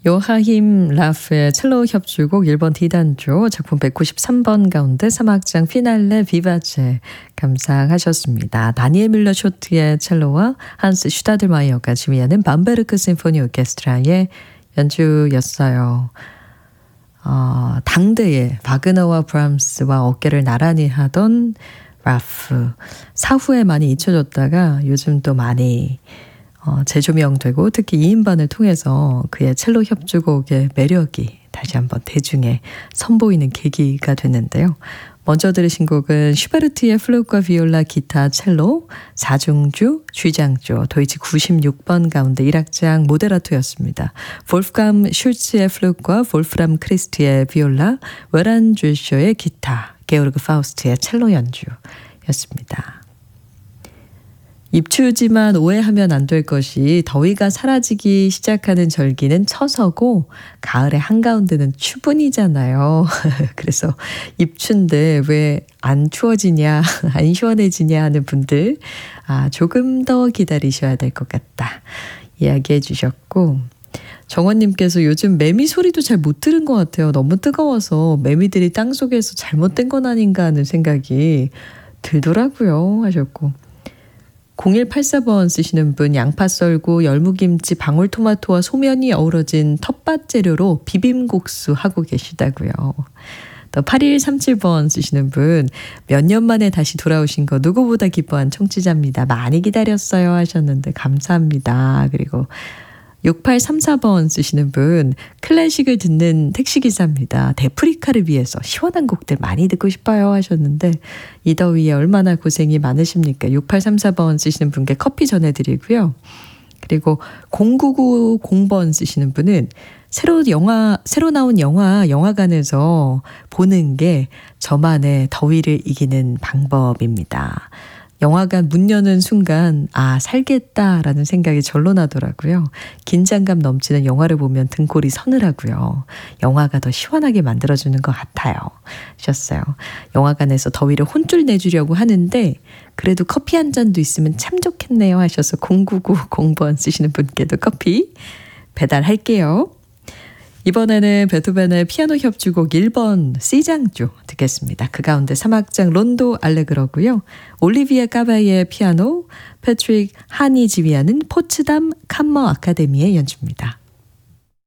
요하임 라프의 첼로 협주곡 1번 D단조 작품 193번 가운데 3악장 피날레 비바체 감상하셨습니다. 다니엘 밀러 쇼트의 첼로와 한스 슈타들마이어가 지휘하는 밤베르크 심포니 오케스트라의 연주였어요. 당대에 바그너와 브람스와 어깨를 나란히 하던 라프. 사후에 많이 잊혀졌다가 요즘 또 많이 재조명되고 특히 2인반을 통해서 그의 첼로 협주곡의 매력이 다시 한번 대중에 선보이는 계기가 됐는데요. 먼저 들으신 곡은 슈베르트의 플룻과 비올라, 기타, 첼로, 4중주, G장조, 도이치 96번 가운데 1악장 모데라토였습니다. 볼프감 슐츠의 플룻과 볼프람 크리스트의 비올라, 웨란 줄쇼의 기타, 게오르그 파우스트의 첼로 연주였습니다. 입추지만 오해하면 안 될 것이 더위가 사라지기 시작하는 절기는 처서고 가을의 한가운데는 추분이잖아요. 그래서 입추인데 왜 안 추워지냐, 안 시원해지냐 하는 분들 조금 더 기다리셔야 될 것 같다 이야기해 주셨고, 정원님께서 요즘 매미 소리도 잘 못 들은 것 같아요. 너무 뜨거워서 매미들이 땅속에서 잘못된 건 아닌가 하는 생각이 들더라고요 하셨고, 0184번 쓰시는 분, 양파 썰고 열무김치, 방울토마토와 소면이 어우러진 텃밭 재료로 비빔국수 하고 계시다고요. 또 8137번 쓰시는 분, 몇 년 만에 다시 돌아오신 거 누구보다 기뻐한 청취자입니다. 많이 기다렸어요 하셨는데 감사합니다. 그리고 6834번 쓰시는 분, 클래식을 듣는 택시기사입니다. 데프리카를 위해서 시원한 곡들 많이 듣고 싶어요 하셨는데 이 더위에 얼마나 고생이 많으십니까? 6834번 쓰시는 분께 커피 전해드리고요. 그리고 0990번 쓰시는 분은 새로 나온 영화관에서 보는 게 저만의 더위를 이기는 방법입니다. 영화관 문 여는 순간 살겠다라는 생각이 절로 나더라고요. 긴장감 넘치는 영화를 보면 등골이 서늘하고요. 영화가 더 시원하게 만들어주는 것 같아요 하셨어요. 영화관에서 더위를 혼쭐 내주려고 하는데 그래도 커피 한 잔도 있으면 참 좋겠네요 하셔서 0990번 쓰시는 분께도 커피 배달할게요. 이번에는 베토벤의 피아노 협주곡 1번 C장조 듣겠습니다. 그 가운데 3악장 론도 알레그로고요. 올리비아 까바이의 피아노, 패트릭 한이 지휘하는 포츠담 캄머 아카데미의 연주입니다.